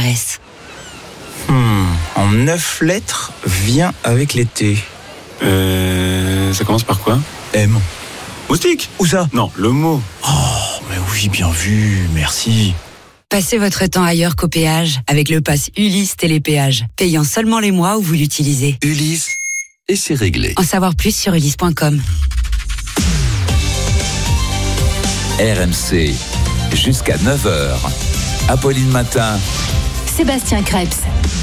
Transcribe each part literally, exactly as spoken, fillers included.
S. Hmm, en neuf lettres, vient avec l'été. Euh, ça commence par quoi? M. Moustique? Où ça? Non, le mot. Oh, mais oui, bien vu, merci. Passez votre temps ailleurs qu'au péage avec le pass Ulysse Télépéage, payant seulement les mois où vous l'utilisez. Ulysse, et c'est réglé. En savoir plus sur ulysse point com. R M C, jusqu'à neuf heures. Apolline Matin. Sébastien Krebs.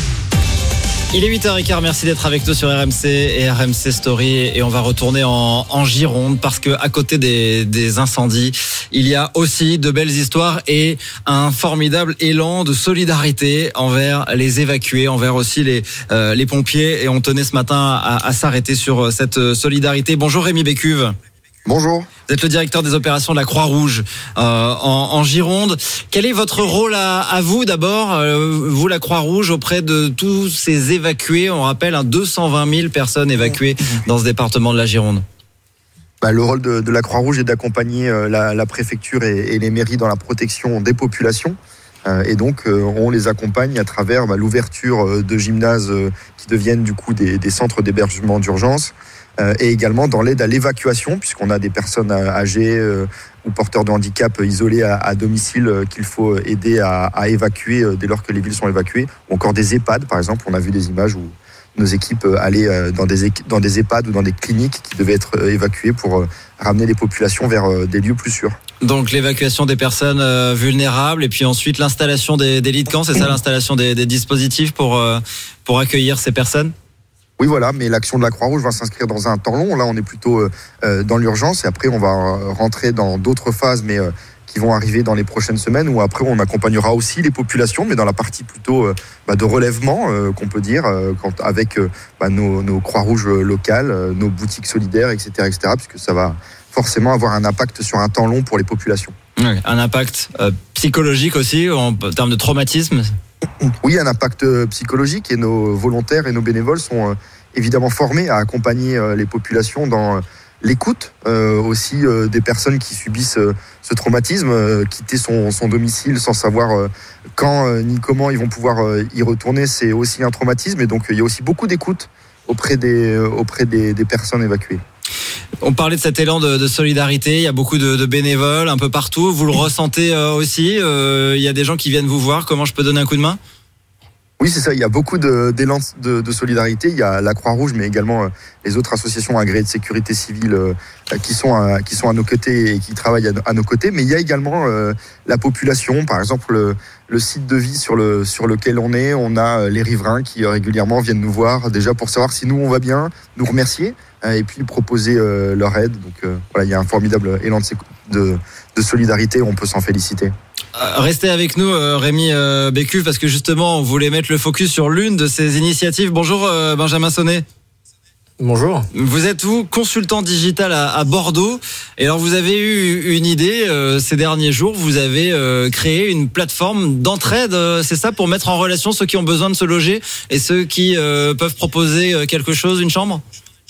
Il est huit heures quinze, merci d'être avec nous sur R M C et R M C Story, et on va retourner en, en Gironde parce que à côté des, des incendies, il y a aussi de belles histoires et un formidable élan de solidarité envers les évacués, envers aussi les, euh, les pompiers, et on tenait ce matin à, à s'arrêter sur cette solidarité. Bonjour Rémi Bécuve. Bonjour. Vous êtes le directeur des opérations de la Croix-Rouge euh, en, en Gironde. Quel est votre rôle à, à vous d'abord, euh, vous la Croix-Rouge, auprès de tous ces évacués? On rappelle hein, deux cent vingt mille personnes évacuées dans ce département de la Gironde. Bah, le rôle de, de la Croix-Rouge est d'accompagner euh, la, la préfecture et, et les mairies dans la protection des populations. Euh, et donc, euh, on les accompagne à travers bah, l'ouverture euh, de gymnases euh, qui deviennent du coup des, des centres d'hébergement d'urgence. Euh, et également dans l'aide à l'évacuation, puisqu'on a des personnes âgées euh, ou porteurs de handicap isolés à, à domicile euh, qu'il faut aider à, à évacuer euh, dès lors que les villes sont évacuées. Ou encore des EHPAD, par exemple. On a vu des images où nos équipes euh, allaient euh, dans, des, dans des EHPAD ou dans des cliniques qui devaient être euh, évacuées pour euh, ramener les populations vers euh, des lieux plus sûrs. Donc l'évacuation des personnes euh, vulnérables, et puis ensuite l'installation des, des lits de camp, c'est ça, l'installation des, des dispositifs pour, euh, pour accueillir ces personnes? Oui, voilà, mais l'action de la Croix-Rouge va s'inscrire dans un temps long. Là, on est plutôt euh, dans l'urgence, et après, on va rentrer dans d'autres phases, mais euh, qui vont arriver dans les prochaines semaines, où après, on accompagnera aussi les populations, mais dans la partie plutôt euh, bah, de relèvement, euh, qu'on peut dire, euh, quand, avec euh, bah, nos, nos Croix-Rouges locales, euh, nos boutiques solidaires, et cetera, et cetera, puisque ça va forcément avoir un impact sur un temps long pour les populations. Oui, un impact euh, psychologique aussi, en, en termes de traumatisme. Oui, un impact psychologique, et nos volontaires et nos bénévoles sont euh, évidemment formés à accompagner euh, les populations dans euh, l'écoute euh, aussi euh, des personnes qui subissent euh, ce traumatisme, euh, quitter son, son domicile sans savoir euh, quand euh, ni comment ils vont pouvoir euh, y retourner, c'est aussi un traumatisme, et donc euh, il y a aussi beaucoup d'écoute auprès des, euh, auprès des, des personnes évacuées. On parlait de cet élan de, de solidarité, il y a beaucoup de, de bénévoles un peu partout, vous le ressentez euh, aussi, euh, il y a des gens qui viennent vous voir, comment je peux donner un coup de main? Oui, c'est ça, il y a beaucoup de, d'élan de, de solidarité, il y a la Croix-Rouge, mais également euh, les autres associations agréées de sécurité civile euh, qui, sont à, qui sont à nos côtés et qui travaillent à, à nos côtés, mais il y a également euh, la population, par exemple le, le site de vie sur, le, sur lequel on est, on a euh, les riverains qui euh, régulièrement viennent nous voir, déjà pour savoir si nous on va bien, nous remercier, euh, et puis proposer euh, leur aide. Donc euh, voilà, il y a un formidable élan de, de, de solidarité, on peut s'en féliciter. Restez avec nous Rémi Bécuve, parce que justement on voulait mettre le focus sur l'une de ces initiatives. Bonjour Benjamin Sonnet. Bonjour. Vous êtes vous consultant digital à, à Bordeaux, et alors vous avez eu une idée euh, ces derniers jours, vous avez euh, créé une plateforme d'entraide, euh, c'est ça, pour mettre en relation ceux qui ont besoin de se loger et ceux qui euh, peuvent proposer quelque chose, une chambre?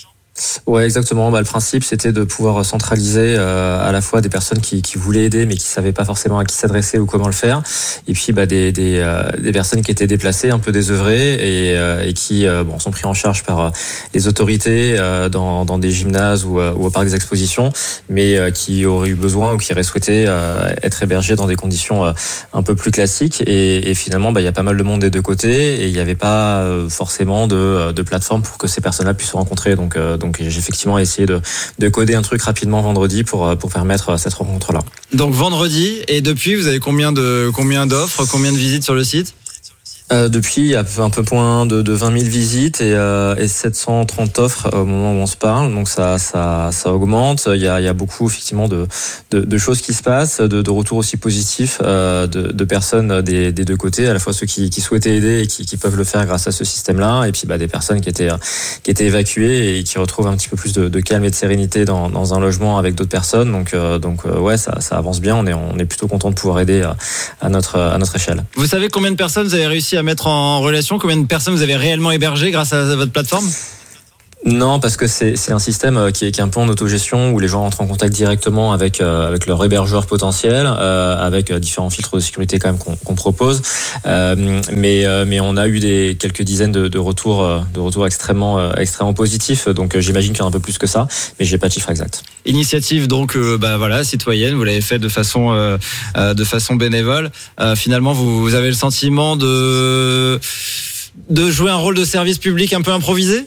Ouais, exactement. Bah, le principe, c'était de pouvoir centraliser euh, à la fois des personnes qui, qui voulaient aider, mais qui savaient pas forcément à qui s'adresser ou comment le faire, et puis bah, des, des, euh, des personnes qui étaient déplacées, un peu désœuvrées, et, euh, et qui euh, bon, sont pris en charge par euh, les autorités euh, dans, dans des gymnases ou, euh, ou au parc des expositions, mais euh, qui auraient eu besoin ou qui auraient souhaité euh, être hébergés dans des conditions euh, un peu plus classiques. Et, et finalement, bah, il y a pas mal de monde des deux côtés, et il n'y avait pas euh, forcément de, de plateforme pour que ces personnes-là puissent se rencontrer. Donc, euh, donc Donc j'ai effectivement essayé de, de coder un truc rapidement vendredi pour, pour permettre cette rencontre-là. Donc vendredi, et depuis vous avez combien de combien d'offres, combien de visites sur le site? Euh, depuis, il y a un peu moins de, de vingt mille visites et, euh, et sept cent trente offres au moment où on se parle. Donc ça, ça, ça augmente. Il y a, il y a beaucoup effectivement de, de, de choses qui se passent, de, de retours aussi positifs euh, de, de personnes des, des deux côtés, à la fois ceux qui, qui souhaitaient aider et qui, qui peuvent le faire grâce à ce système-là, et puis bah, des personnes qui étaient, qui étaient évacuées et qui retrouvent un petit peu plus de, de calme et de sérénité dans, dans un logement avec d'autres personnes. Donc, euh, donc euh, ouais, ça, ça avance bien. On est, on est plutôt content de pouvoir aider à, à notre, à notre échelle. Vous savez combien de personnes vous avez réussi à mettre en relation, combien de personnes vous avez réellement hébergées grâce à votre plateforme? Non, parce que c'est c'est un système qui est, qui est un peu en autogestion où les gens rentrent en contact directement avec euh, avec leur hébergeur potentiel, euh, avec différents filtres de sécurité quand même qu'on, qu'on propose. Euh, mais euh, mais on a eu des quelques dizaines de, de retours de retours extrêmement euh, extrêmement positifs. Donc euh, j'imagine qu'il y en a un peu plus que ça, mais j'ai pas de chiffre exact. Initiative donc euh, bah voilà citoyenne, vous l'avez fait de façon euh, euh, de façon bénévole. Euh, finalement, vous, vous avez le sentiment de de jouer un rôle de service public un peu improvisé?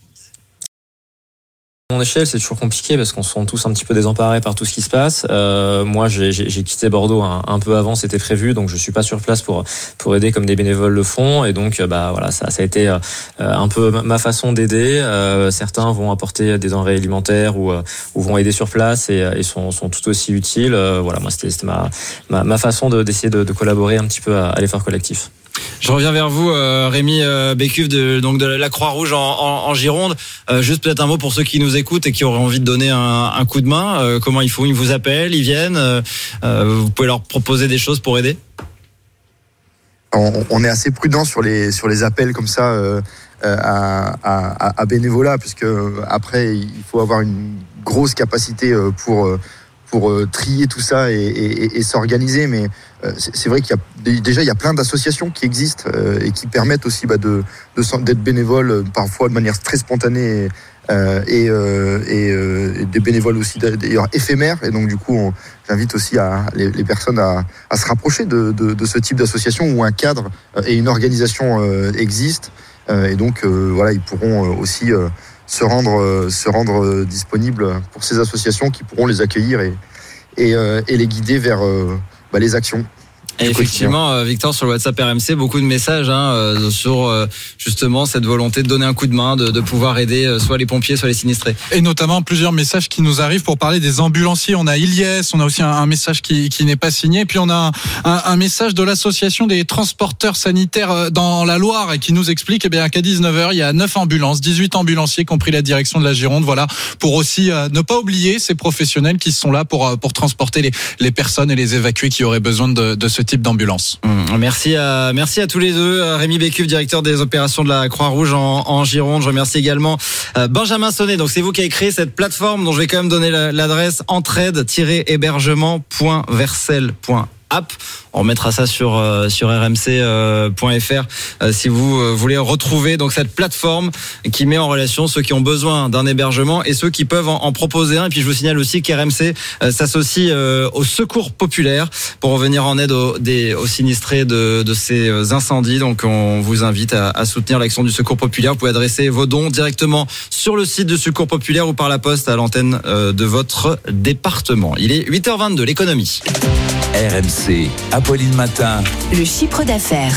À mon échelle, c'est toujours compliqué parce qu'on se sent tous un petit peu désemparés par tout ce qui se passe. Euh, moi, j'ai, j'ai, j'ai quitté Bordeaux un, un peu avant, c'était prévu, donc je suis pas sur place pour pour aider comme des bénévoles le font. Et donc, bah voilà, ça, ça a été euh, un peu ma façon d'aider. Euh, certains vont apporter des denrées alimentaires ou, ou vont aider sur place et, et sont, sont tout aussi utiles. Euh, voilà, moi, c'était, c'était ma, ma ma façon de d'essayer de, de collaborer un petit peu à, à l'effort collectif. Je reviens vers vous, euh, Rémi euh, Bécuve de donc de la Croix-Rouge en, en, en Gironde. Euh, juste peut-être un mot pour ceux qui nous écoutent et qui auraient envie de donner un, un coup de main. Euh, comment ils font? Ils vous appellent, ils viennent. Euh, vous pouvez leur proposer des choses pour aider. On, on est assez prudent sur les sur les appels comme ça euh, à, à, à bénévolat, puisque après il faut avoir une grosse capacité pour pour trier tout ça et, et, et s'organiser. Mais c'est vrai qu'il y a déjà il y a plein d'associations qui existent et qui permettent aussi bah, de, de d'être bénévole parfois de manière très spontanée et, et, et, et des bénévoles aussi d'ailleurs éphémères. Et donc du coup on, j'invite aussi à, les, les personnes à, à se rapprocher de, de, de ce type d'association où un cadre et une organisation existent. Et donc voilà, ils pourront aussi se rendre se rendre disponibles pour ces associations qui pourront les accueillir et et, et les guider vers bah, les actions. Et effectivement, Victor, sur le WhatsApp R M C, beaucoup de messages hein, sur euh, justement cette volonté de donner un coup de main, de, de pouvoir aider euh, soit les pompiers, soit les sinistrés. Et notamment plusieurs messages qui nous arrivent pour parler des ambulanciers. On a Iliès, on a aussi un, un message qui, qui n'est pas signé. Et puis on a un, un, un message de l'association des transporteurs sanitaires dans la Loire et qui nous explique eh bien, qu'à dix-neuf heures, il y a neuf ambulances, dix-huit ambulanciers qui ont pris la direction de la Gironde. Voilà, pour aussi euh, ne pas oublier ces professionnels qui sont là pour, pour transporter les, les personnes et les évacuer qui auraient besoin de, de ce type d'ambulance. Mmh, merci à merci à tous les deux. Rémi Bécuve, directeur des opérations de la Croix-Rouge en, en Gironde. Je remercie également euh, Benjamin Sonnet. Donc c'est vous qui avez créé cette plateforme dont je vais quand même donner la, l'adresse entraide tiret hébergement point versel point app. On remettra ça sur euh, sur r m c point f r euh, si vous euh, voulez retrouver donc cette plateforme qui met en relation ceux qui ont besoin d'un hébergement et ceux qui peuvent en, en proposer un. Et puis je vous signale aussi qu'R M C euh, s'associe euh, au Secours Populaire pour revenir en aide aux, des, aux sinistrés de, de ces incendies. Donc on vous invite à, à soutenir l'action du Secours Populaire. Vous pouvez adresser vos dons directement sur le site du Secours Populaire ou par la poste à l'antenne euh, de votre département. Il est huit heures vingt-deux, l'économie. R M C, Apolline Matin. Le chiffre d'affaires.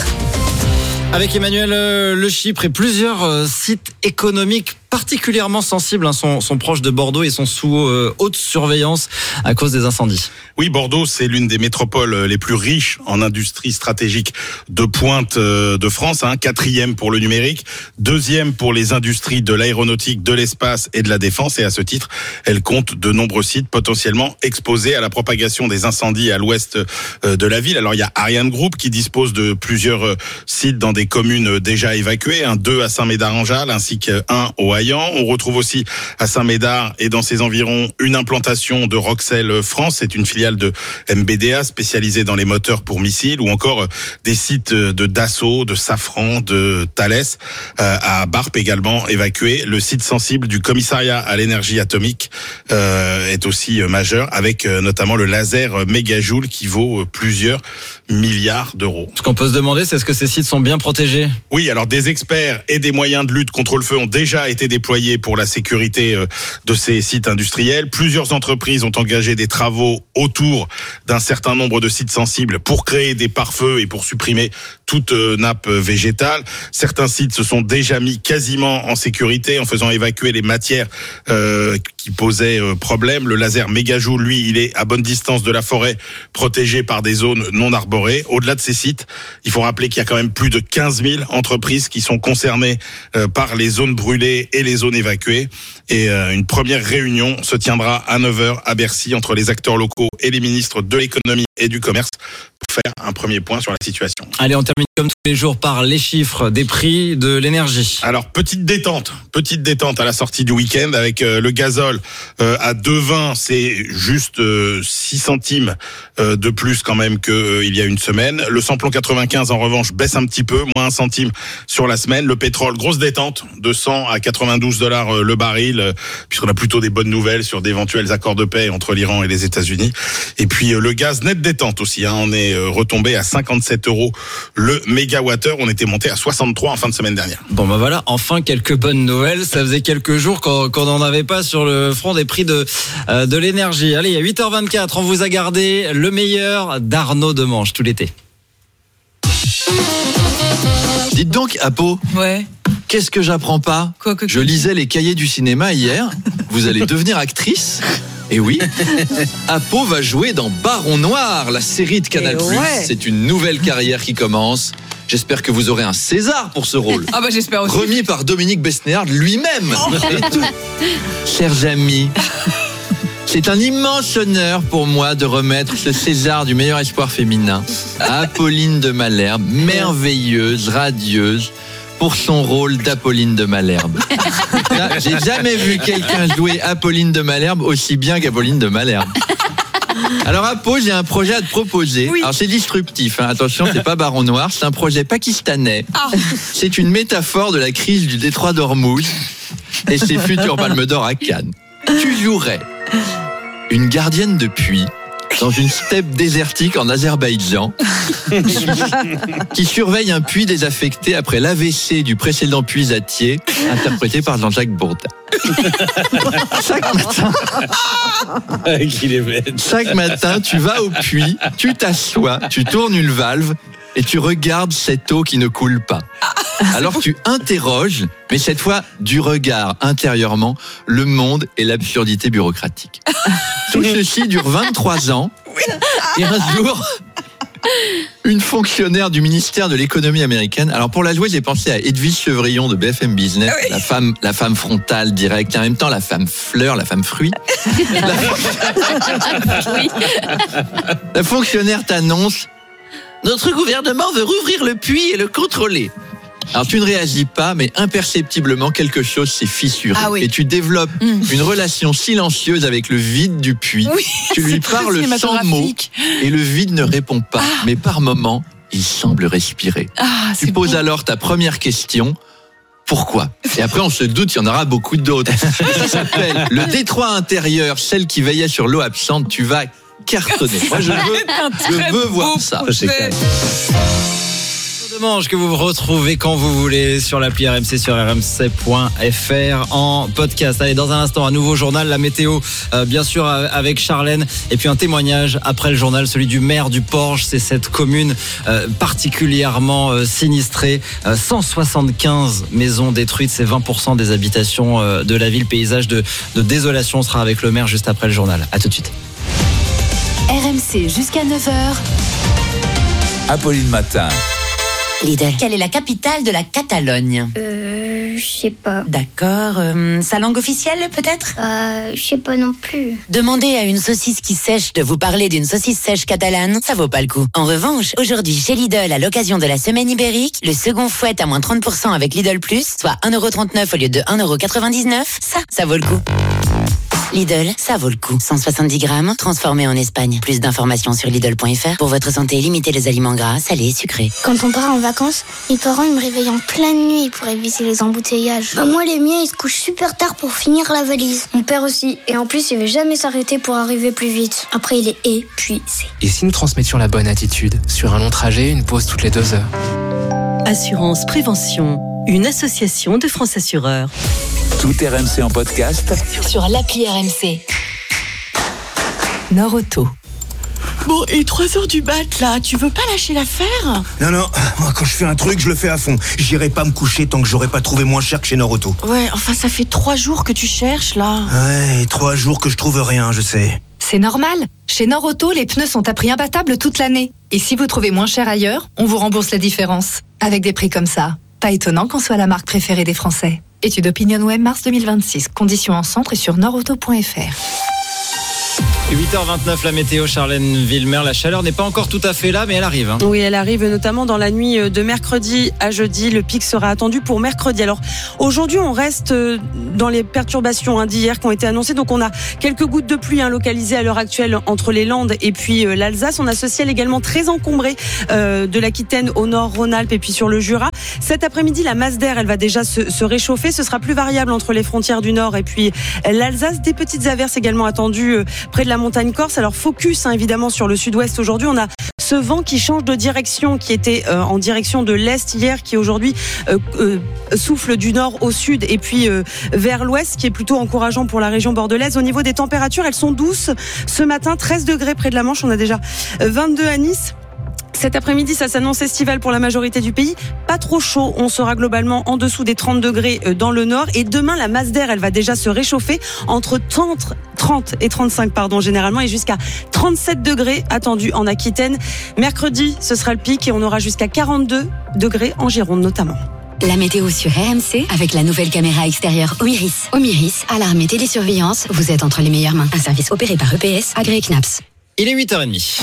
Avec Emmanuel euh, Le Chypre et plusieurs euh, sites économiques particulièrement sensibles hein, sont, sont proches de Bordeaux et sont sous euh, haute surveillance à cause des incendies. Oui, Bordeaux, c'est l'une des métropoles les plus riches en industrie stratégique de pointe euh, de France, hein, quatrième pour le numérique, deuxième pour les industries de l'aéronautique, de l'espace et de la défense. Et à ce titre, elle compte de nombreux sites potentiellement exposés à la propagation des incendies à l'ouest euh, de la ville. Alors il y a Ariane Group qui dispose de plusieurs euh, sites dans des communes déjà évacuées, hein, deux à Saint-Médard-en-Jalles ainsi qu'un au Haillan. On retrouve aussi à Saint-Médard et dans ses environs une implantation de Roxel France, c'est une filiale de M B D A spécialisée dans les moteurs pour missiles, ou encore des sites de Dassault, de Safran, de Thales, euh, à Barp également évacué. Le site sensible du commissariat à l'énergie atomique euh, est aussi majeur, avec euh, notamment le laser mégajoule qui vaut plusieurs milliards d'euros. Ce qu'on peut se demander, c'est est-ce que ces sites sont bien protégés ? Oui, alors des experts et des moyens de lutte contre le feu ont déjà été déployés pour la sécurité de ces sites industriels. Plusieurs entreprises ont engagé des travaux autour d'un certain nombre de sites sensibles pour créer des pare-feux et pour supprimer toute nappe végétale. Certains sites se sont déjà mis quasiment en sécurité en faisant évacuer les matières euh, qui posaient problème. Le laser mégajoule, lui, il est à bonne distance de la forêt, protégé par des zones non arborées. Au-delà de ces sites, il faut rappeler qu'il y a quand même plus de quinze mille entreprises qui sont concernées euh, par les zones brûlées et les zones évacuées. Et euh, une première réunion se tiendra à neuf heures à Bercy entre les acteurs locaux et les ministres de l'économie et du commerce pour faire un premier point sur la situation. Allez, on termine comme tous les jours par les chiffres des prix de l'énergie. Alors, petite détente, petite détente à la sortie du week-end avec euh, le gazole euh, à deux vingt, c'est juste euh, six centimes euh, de plus quand même qu'il euh, y a une semaine. Le samplon quatre-vingt-quinze, en revanche, baisse un petit peu, moins un centime sur la semaine. Le pétrole, grosse détente, de cent à quatre-vingt-douze dollars euh, le baril, euh, puisqu'on a plutôt des bonnes nouvelles sur d'éventuels accords de paix entre l'Iran et les États-Unis. Et puis euh, le gaz, nette détente aussi, hein, on est euh, retombé à cinquante-sept euros le mégawattheure, on était monté à soixante-trois en fin de semaine dernière. Bon ben voilà, enfin quelques bonnes nouvelles. Ça faisait quelques jours qu'on qu'on n'en avait pas sur le front des prix de euh, de l'énergie. Allez, à huit heures vingt-quatre, on vous a gardé le meilleur d'Arnaud Demange tout l'été. Dites donc, Apo. Ouais. Qu'est-ce que j'apprends pas ? Quoi que Je lisais les cahiers du cinéma hier. Vous allez devenir actrice ? Et oui, Apo va jouer dans Baron Noir, la série de Canal+. Ouais. C'est une nouvelle carrière qui commence. J'espère que vous aurez un César pour ce rôle. Ah bah j'espère aussi. Remis par Dominique Besnéard lui-même. Et tout. Chers amis, c'est un immense honneur pour moi de remettre ce César du meilleur espoir féminin à Apolline de Malherbe, merveilleuse, radieuse, pour son rôle d'Apolline de Malherbe. Là, j'ai jamais vu quelqu'un jouer Apolline de Malherbe aussi bien qu'Apolline de Malherbe. Alors Apo, j'ai un projet à te proposer. Oui. Alors c'est disruptif, hein. Attention, c'est pas Baron Noir, c'est un projet pakistanais. Ah. C'est une métaphore de la crise du détroit d'Ormuz et ses futurs palmes d'or à Cannes. Tu jouerais une gardienne de puits dans une steppe désertique en Azerbaïdjan qui surveille un puits désaffecté après l'A V C du précédent puisatier interprété par Jean-Jacques Bourdin. Chaque matin, chaque matin, tu vas au puits, tu t'assois, tu tournes une valve et tu regardes cette eau qui ne coule pas. Alors tu interroges, mais cette fois du regard intérieurement, le monde et l'absurdité bureaucratique. Tout ceci dure vingt-trois ans et un jour, une fonctionnaire du ministère de l'économie américaine. Alors pour la jouer, j'ai pensé à Edwige Chevrillon de B F M Business, oui. la femme, la femme frontale directe, et en même temps la femme fleur, la femme fruit. La, oui. La fonctionnaire t'annonce: notre gouvernement veut rouvrir le puits et le contrôler. Alors tu ne réagis pas, mais imperceptiblement quelque chose s'est fissuré. Ah oui. Et tu développes mmh. une relation silencieuse avec le vide du puits. Oui, tu lui parles sans mots et le vide ne répond pas. Ah. Mais par moments, il semble respirer. Ah, tu poses beau. Alors ta première question. Pourquoi ? Et après, on se doute, il y en aura beaucoup d'autres. Ça s'appelle le détroit intérieur, celle qui veillait sur l'eau absente. Tu vas cartonner. Moi, je veux, je veux voir ça. Demange que vous retrouvez quand vous voulez sur l'appli R M C, sur r m c point f r en podcast. Allez, dans un instant, un nouveau journal, la météo, euh, bien sûr, avec Charlène, et puis un témoignage après le journal, celui du maire du Porge. C'est cette commune euh, particulièrement euh, sinistrée. Euh, cent soixante-quinze maisons détruites, c'est vingt pour cent des habitations euh, de la ville. Paysage de, de désolation. On sera avec le maire juste après le journal. À tout de suite. R M C jusqu'à neuf heures. Apolline Matin. Lidl. Quelle est la capitale de la Catalogne ? Euh, je sais pas. D'accord. Euh, sa langue officielle, peut-être ? Euh, je sais pas non plus. Demandez à une saucisse qui sèche de vous parler d'une saucisse sèche catalane, ça vaut pas le coup. En revanche, aujourd'hui, chez Lidl, à l'occasion de la semaine ibérique, le second fouette à moins trente pour cent avec Lidl Plus, soit un euro trente-neuf au lieu de un euro quatre-vingt-dix-neuf, ça, ça vaut le coup. Lidl, ça vaut le coup. cent soixante-dix grammes, transformé en Espagne. Plus d'informations sur Lidl point f r. Pour votre santé, limitez les aliments gras, salés et sucrés. Quand on part en vacances, mes parents ils me réveillent en pleine nuit pour éviter les embouteillages. Bah moi, les miens, ils se couchent super tard pour finir la valise. Mon père aussi. Et en plus, il veut jamais s'arrêter pour arriver plus vite. Après, il est épuisé. Et si nous transmettions la bonne attitude ? Sur un long trajet, une pause toutes les deux heures. Assurance Prévention, une association de France Assureurs. Tout R M C en podcast sur l'appli R M C. Nord Auto. Bon, et trois heures du mat, là, tu veux pas lâcher l'affaire ? Non, non, moi, quand je fais un truc, je le fais à fond. J'irai pas me coucher tant que j'aurai pas trouvé moins cher que chez Nord Auto. Ouais, enfin, ça fait trois jours que tu cherches, là. Ouais, et trois jours que je trouve rien, je sais. C'est normal. Chez Nord Auto, les pneus sont à prix imbattable toute l'année. Et si vous trouvez moins cher ailleurs, on vous rembourse la différence. Avec des prix comme ça, pas étonnant qu'on soit la marque préférée des Français. Étude Opinion W E M mars deux mille vingt-six. Conditions en centre et sur nord auto point f r. huit heures vingt-neuf, la météo, Charlène Villemer. La chaleur n'est pas encore tout à fait là, mais elle arrive. Hein. Oui, elle arrive notamment dans la nuit de mercredi à jeudi. Le pic sera attendu pour mercredi. Alors aujourd'hui, on reste dans les perturbations hein, d'hier qui ont été annoncées. Donc on a quelques gouttes de pluie hein, localisées à l'heure actuelle entre les Landes et puis euh, l'Alsace. On a ce ciel également très encombré euh, de l'Aquitaine au nord, Rhône-Alpes et puis sur le Jura. Cet après-midi, la masse d'air, elle va déjà se, se réchauffer. Ce sera plus variable entre les frontières du nord et puis l'Alsace. Des petites averses également attendues euh, près de la montagne corse. Alors focus hein, évidemment sur le sud-ouest aujourd'hui. On a ce vent qui change de direction, qui était euh, en direction de l'est hier, qui aujourd'hui euh, euh, souffle du nord au sud et puis euh, vers l'ouest, qui est plutôt encourageant pour la région bordelaise. Au niveau des températures, elles sont douces. Ce matin, treize degrés près de la Manche. On a déjà vingt-deux à Nice. Cet après-midi, ça s'annonce estival pour la majorité du pays. Pas trop chaud. On sera globalement en dessous des trente degrés dans le nord. Et demain, la masse d'air, elle va déjà se réchauffer entre trente et trente-cinq, pardon, généralement, et jusqu'à trente-sept degrés attendus en Aquitaine. Mercredi, ce sera le pic et on aura jusqu'à quarante-deux degrés en Gironde, notamment. La météo sur R M C avec la nouvelle caméra extérieure Omiris. Omiris, alarme et télésurveillance, vous êtes entre les meilleures mains. Un service opéré par E P S, agréé C N A P S. Il est huit heures trente.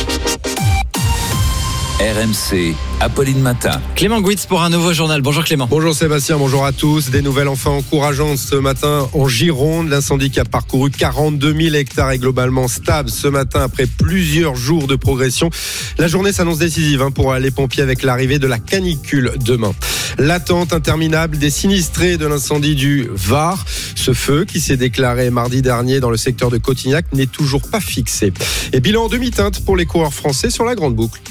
R M C, Apolline Matin. Clément Gouitz pour un nouveau journal. Bonjour Clément. Bonjour Sébastien, bonjour à tous. Des nouvelles enfin encourageantes ce matin en Gironde. L'incendie qui a parcouru quarante-deux mille hectares est globalement stable ce matin après plusieurs jours de progression. La journée s'annonce décisive hein, pour les pompiers avec l'arrivée de la canicule demain. L'attente interminable des sinistrés de l'incendie du Var. Ce feu qui s'est déclaré mardi dernier dans le secteur de Cotignac n'est toujours pas fixé. Et bilan en demi-teinte pour les coureurs français sur la grande boucle.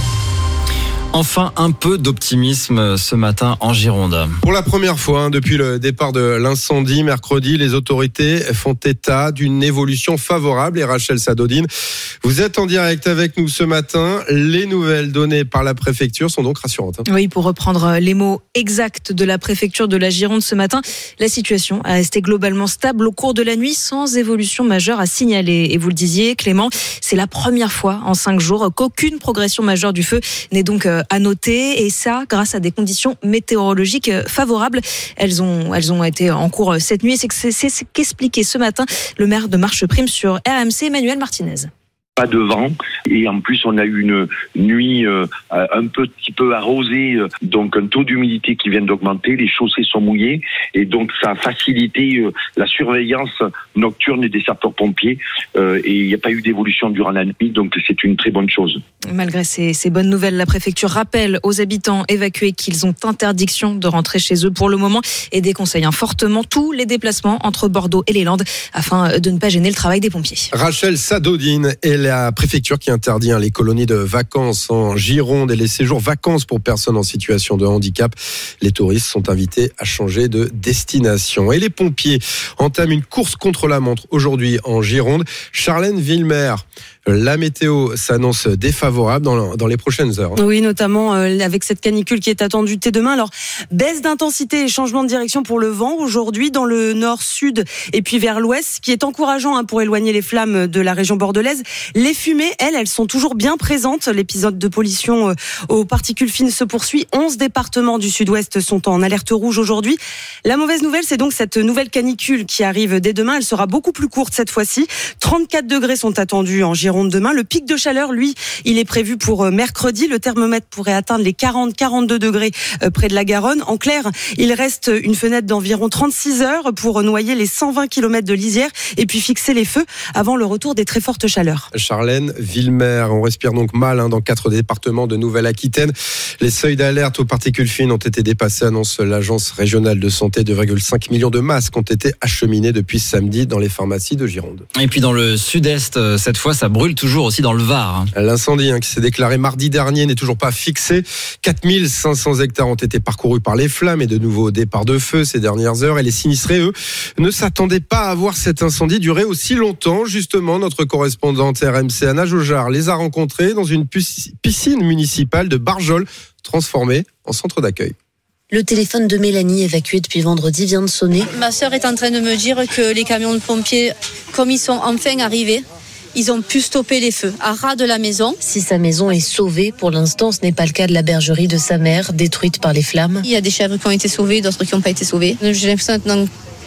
Enfin, un peu d'optimisme ce matin en Gironde. Pour la première fois hein, depuis le départ de l'incendie mercredi, les autorités font état d'une évolution favorable. Et Rachel Sadodine, vous êtes en direct avec nous ce matin. Les nouvelles données par la préfecture sont donc rassurantes. Hein. Oui, pour reprendre les mots exacts de la préfecture de la Gironde ce matin, la situation a resté globalement stable au cours de la nuit sans évolution majeure à signaler. Et vous le disiez, Clément, c'est la première fois en cinq jours qu'aucune progression majeure du feu n'est donc à noter, et ça grâce à des conditions météorologiques favorables. Elles ont, elles ont été en cours cette nuit. C'est, c'est, c'est ce qu'expliquait ce matin le maire de Marcheprime sur R M C, Emmanuel Martinez. Pas de vent et en plus on a eu une nuit euh, un petit peu arrosée, euh, donc un taux d'humidité qui vient d'augmenter, les chaussées sont mouillées et donc ça a facilité euh, la surveillance nocturne des sapeurs-pompiers euh, et il n'y a pas eu d'évolution durant la nuit, donc c'est une très bonne chose. Malgré ces, ces bonnes nouvelles, la préfecture rappelle aux habitants évacués qu'ils ont interdiction de rentrer chez eux pour le moment et déconseille fortement tous les déplacements entre Bordeaux et les Landes afin de ne pas gêner le travail des pompiers. Rachel Sadodine est la préfecture qui interdit hein, les colonies de vacances en Gironde et les séjours vacances pour personnes en situation de handicap. Les touristes sont invités à changer de destination. Et les pompiers entament une course contre la montre aujourd'hui en Gironde. Charlène Villemer, la météo s'annonce défavorable dans, dans les prochaines heures. Oui, notamment euh, avec cette canicule qui est attendue dès demain. Alors, baisse d'intensité et changement de direction pour le vent aujourd'hui dans le nord-sud et puis vers l'ouest, ce qui est encourageant hein, pour éloigner les flammes de la région bordelaise. Les fumées, elles, elles sont toujours bien présentes. L'épisode de pollution euh, aux particules fines se poursuit. onze départements du sud-ouest sont en alerte rouge aujourd'hui. La mauvaise nouvelle, c'est donc cette nouvelle canicule qui arrive dès demain. Elle sera beaucoup plus courte cette fois-ci. trente-quatre degrés sont attendus en Gironde demain. Le pic de chaleur, lui, il est prévu pour mercredi. Le thermomètre pourrait atteindre les quarante à quarante-deux degrés près de la Garonne. En clair, il reste une fenêtre d'environ trente-six heures pour noyer les cent vingt kilomètres de lisière et puis fixer les feux avant le retour des très fortes chaleurs. Charlène Villemer, on respire donc mal hein, dans quatre départements de Nouvelle-Aquitaine. Les seuils d'alerte aux particules fines ont été dépassés, annonce l'agence régionale de santé. deux virgule cinq millions de masques ont été acheminés depuis samedi dans les pharmacies de Gironde. Et puis dans le sud-est, cette fois, ça brûle toujours aussi dans le Var. Hein. L'incendie hein, qui s'est déclaré mardi dernier n'est toujours pas fixé. quatre mille cinq cents hectares ont été parcourus par les flammes et de nouveaux départs de feu ces dernières heures. Et les sinistrés, eux, ne s'attendaient pas à voir cet incendie durer aussi longtemps. Justement, notre correspondante R M C, Anna Jaugeard, les a rencontrés dans une piscine municipale de Barjol, transformée en centre d'accueil. Le téléphone de Mélanie, évacuée depuis vendredi, vient de sonner. Ma sœur est en train de me dire que les camions de pompiers, comme ils sont enfin arrivés, ils ont pu stopper les feux à ras de la maison. Si sa maison est sauvée, pour l'instant, ce n'est pas le cas de la bergerie de sa mère, détruite par les flammes. Il y a des chèvres qui ont été sauvées, d'autres qui n'ont pas été sauvées. J'ai l'impression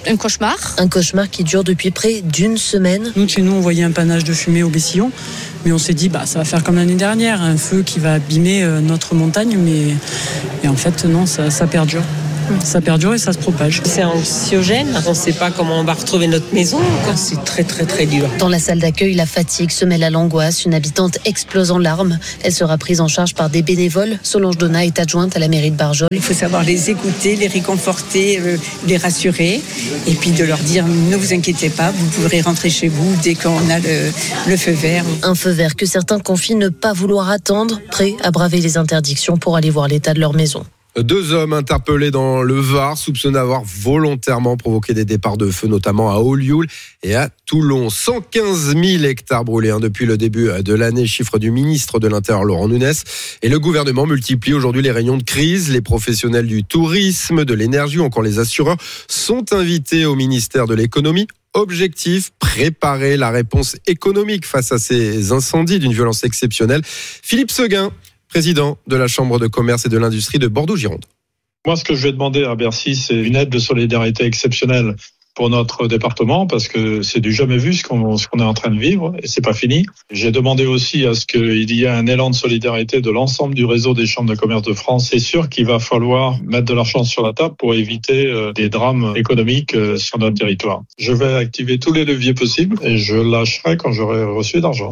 un cauchemar. Un cauchemar qui dure depuis près d'une semaine. Nous, chez nous, on voyait un panache de fumée au Bessillon, mais on s'est dit, bah, ça va faire comme l'année dernière, un feu qui va abîmer notre montagne, mais et en fait, non, ça, ça perdure. Ça perdure et ça se propage. C'est anxiogène, on ne sait pas comment on va retrouver notre maison, c'est très très très dur. Dans la salle d'accueil, la fatigue se mêle à l'angoisse. Une habitante explose en larmes. Elle sera prise en charge par des bénévoles. Solange Donat est adjointe à la mairie de Barjol. Il faut savoir les écouter, les réconforter, euh, les rassurer et puis de leur dire ne vous inquiétez pas, vous pourrez rentrer chez vous dès qu'on a le, le feu vert. Un feu vert que certains confient ne pas vouloir attendre, prêts à braver les interdictions pour aller voir l'état de leur maison. Deux hommes interpellés dans le Var, soupçonnés d'avoir volontairement provoqué des départs de feu, notamment à Olioul et à Toulon. cent quinze mille hectares brûlés hein, depuis le début de l'année, chiffre du ministre de l'Intérieur Laurent Nunez. Et le gouvernement multiplie aujourd'hui les réunions de crise. Les professionnels du tourisme, de l'énergie ou encore les assureurs sont invités au ministère de l'économie. Objectif, préparer la réponse économique face à ces incendies d'une violence exceptionnelle. Philippe Seguin, président de la Chambre de commerce et de l'industrie de Bordeaux-Gironde. Moi, ce que je vais demander à Bercy, c'est une aide de solidarité exceptionnelle pour notre département, parce que c'est du jamais vu ce qu'on, ce qu'on est en train de vivre, et c'est pas fini. J'ai demandé aussi à ce qu'il y ait un élan de solidarité de l'ensemble du réseau des chambres de commerce de France. C'est sûr qu'il va falloir mettre de l'argent sur la table pour éviter des drames économiques sur notre territoire. Je vais activer tous les leviers possibles, et je lâcherai quand j'aurai reçu d'argent.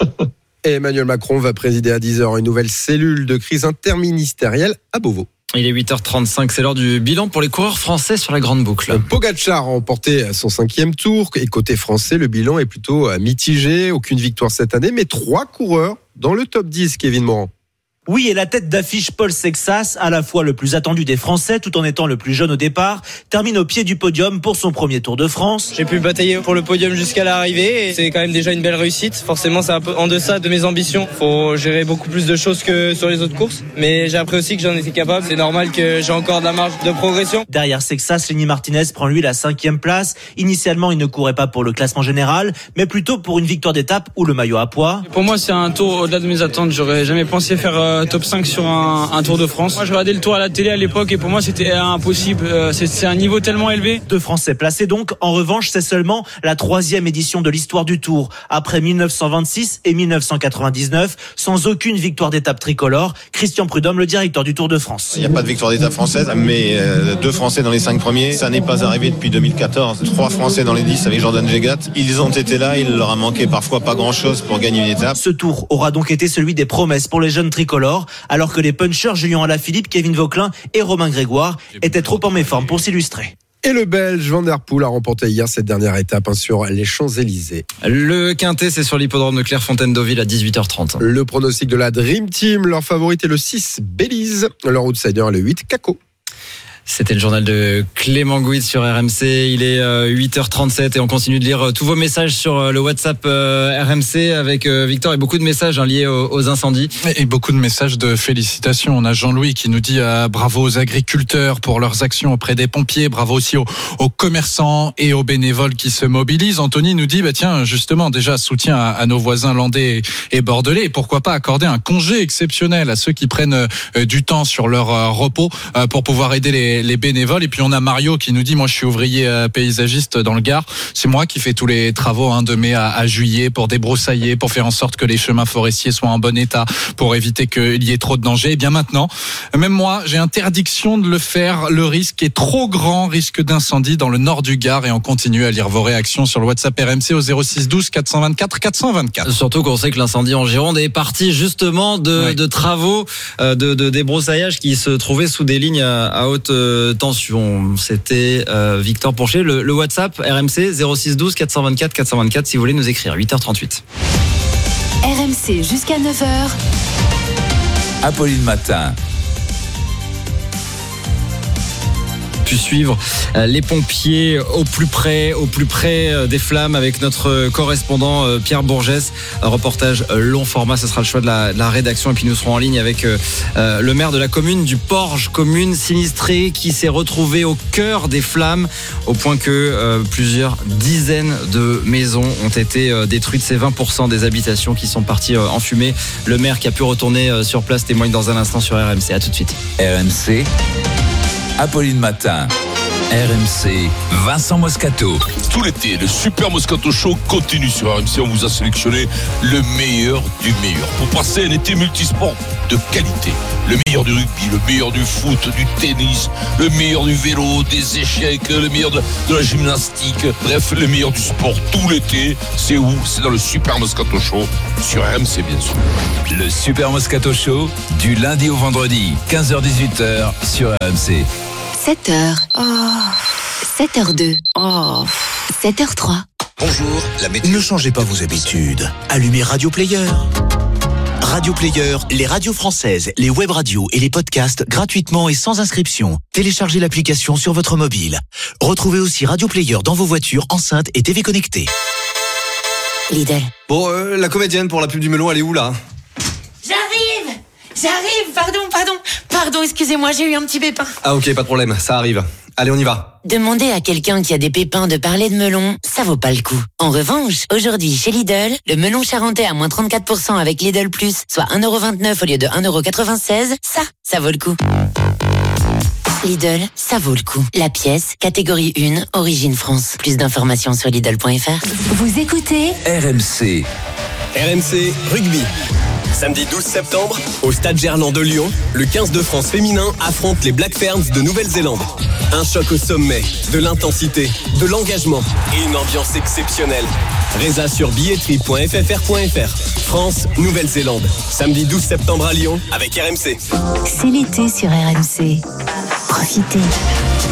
Et Emmanuel Macron va présider à dix heures une nouvelle cellule de crise interministérielle à Beauvau. Il est huit heures trente-cinq, c'est l'heure du bilan pour les coureurs français sur la grande boucle. Pogacar a remporté son cinquième tour et côté français, le bilan est plutôt mitigé. Aucune victoire cette année, mais trois coureurs dans le top dix, Kevin Morand. Oui, et la tête d'affiche Paul Sexas, à la fois le plus attendu des Français, tout en étant le plus jeune au départ, termine au pied du podium pour son premier Tour de France. J'ai pu batailler pour le podium jusqu'à l'arrivée, et c'est quand même déjà une belle réussite. Forcément, c'est un peu en deçà de mes ambitions. Faut gérer beaucoup plus de choses que sur les autres courses, mais j'ai appris aussi que j'en étais capable. C'est normal que j'ai encore de la marge de progression. Derrière Sexas, Lenny Martinez prend lui la cinquième place. Initialement, il ne courait pas pour le classement général, mais plutôt pour une victoire d'étape ou le maillot à pois. Pour moi, c'est un tour au-delà de mes attentes. J'aurais jamais pensé faire euh, top cinq sur un, un Tour de France. Moi, je regardais le tour à la télé à l'époque et pour moi, c'était impossible. Euh, c'est, c'est un niveau tellement élevé. Deux Français placés donc. En revanche, c'est seulement la troisième édition de l'histoire du Tour. Après dix-neuf cent vingt-six et dix-neuf cent quatre-vingt-dix-neuf, sans aucune victoire d'étape tricolore. Christian Prudhomme, le directeur du Tour de France. Il n'y a pas de victoire d'étape française, mais euh, deux Français dans les cinq premiers. Ça n'est pas arrivé depuis deux mille quatorze. Trois Français dans les dix avec Jordan Jegat. Ils ont été là, il leur a manqué parfois pas grand-chose pour gagner une étape. Ce Tour aura donc été celui des promesses pour les jeunes tricolores, alors que les punchers Julien Alaphilippe, Kevin Vauquelin et Romain Grégoire étaient trop en méforme pour s'illustrer. Et le Belge Van der Poel a remporté hier cette dernière étape hein, sur les Champs-Élysées. Le quintet, c'est sur l'hippodrome de Clairefontaine-Deauville à dix-huit heures trente. Le pronostic de la Dream Team, leur favorite est le six, Belize. Leur outsider, le huit, Caco. C'était le journal de Clément Gouid sur R M C. Il est huit heures trente-sept et on continue de lire tous vos messages sur le WhatsApp R M C avec Victor et beaucoup de messages liés aux incendies. Et beaucoup de messages de félicitations. On a Jean-Louis qui nous dit euh, bravo aux agriculteurs pour leurs actions auprès des pompiers. Bravo aussi aux, aux commerçants et aux bénévoles qui se mobilisent. Anthony nous dit bah tiens justement déjà soutien à, à nos voisins landais et bordelais. Et pourquoi pas accorder un congé exceptionnel à ceux qui prennent euh, du temps sur leur euh, repos euh, pour pouvoir aider les les bénévoles. Et puis on a Mario qui nous dit moi je suis ouvrier paysagiste dans le Gard, c'est moi qui fais tous les travaux hein, de mai à, à juillet pour débroussailler, pour faire en sorte que les chemins forestiers soient en bon état, pour éviter qu'il y ait trop de dangers. Et bien maintenant, même moi j'ai interdiction de le faire, le risque est trop grand, risque d'incendie dans le nord du Gard. Et on continue à lire vos réactions sur le WhatsApp R M C au zéro six douze quatre cent vingt-quatre quatre cent vingt-quatre. Surtout qu'on sait que l'incendie en Gironde est parti justement de, oui. de travaux de, de débroussaillage qui se trouvaient sous des lignes à, à haute tension. C'était euh, Victor Pourchet. Le, le WhatsApp R M C zéro six douze quatre cent vingt-quatre quatre cent vingt-quatre si vous voulez nous écrire. huit heures trente-huit. R M C jusqu'à neuf heures. Apolline Matin. Pu suivre les pompiers au plus près, au plus près des flammes avec notre correspondant Pierre Bourgès. Un reportage long format, ce sera le choix de la, de la rédaction. Et puis nous serons en ligne avec euh, le maire de la commune du Porge, commune sinistrée qui s'est retrouvée au cœur des flammes, au point que euh, plusieurs dizaines de maisons ont été euh, détruites. C'est vingt pour cent des habitations qui sont parties euh, en fumée. Le maire qui a pu retourner euh, sur place témoigne dans un instant sur R M C. À tout de suite. R M C. Apolline Matin. R M C, Vincent Moscato. Tout l'été, le Super Moscato Show continue sur R M C. On vous a sélectionné le meilleur du meilleur pour passer un été multisport de qualité. Le meilleur du rugby, le meilleur du foot, du tennis, le meilleur du vélo, des échecs, le meilleur de, de la gymnastique. Bref, le meilleur du sport tout l'été. C'est où? C'est dans le Super Moscato Show sur R M C, bien sûr. Le Super Moscato Show, du lundi au vendredi, quinze heures dix-huit heures sur R M C. sept heures. Oh. sept heures deux. Oh. sept heures trois. Bonjour, la météo. Ne changez pas vos habitudes. Allumez Radio Player. Radio Player, les radios françaises, les web radios et les podcasts gratuitement et sans inscription. Téléchargez l'application sur votre mobile. Retrouvez aussi Radio Player dans vos voitures, enceintes et T V connectées. Lidl. Bon, euh, la comédienne pour la pub du melon, elle est où là? J'arrive J'arrive, pardon, pardon. Pardon, excusez-moi, j'ai eu un petit pépin. Ah ok, pas de problème, ça arrive. Allez, on y va. Demander à quelqu'un qui a des pépins de parler de melon, ça vaut pas le coup. En revanche, aujourd'hui chez Lidl, le melon charentais à moins trente-quatre pour cent avec Lidl Plus, soit un euro vingt-neuf au lieu de un euro quatre-vingt-seize, ça, ça vaut le coup. Lidl, ça vaut le coup. La pièce, catégorie un, origine France. Plus d'informations sur Lidl point F R. Vous écoutez R M C. R M C Rugby. Samedi douze septembre, au Stade Gerland de Lyon, le quinze de France féminin affronte les Black Ferns de Nouvelle-Zélande. Un choc au sommet, de l'intensité, de l'engagement et une ambiance exceptionnelle. Résa sur billetterie point f f r point f r. France, Nouvelle-Zélande. Samedi douze septembre à Lyon avec R M C. C'est l'été sur R M C. Profitez.